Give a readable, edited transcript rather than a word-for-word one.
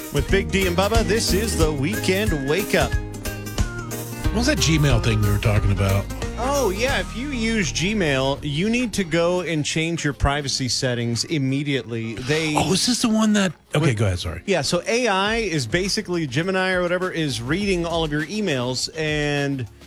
With Big D and Bubba, this is the Weekend Wake Up. What was that Gmail thing you were talking about? Oh, yeah. If you use Gmail, you need to go and change your privacy settings immediately. Is this the one that... Okay, go ahead, sorry. Yeah, so AI is basically, Gemini or whatever, is reading all of your emails, and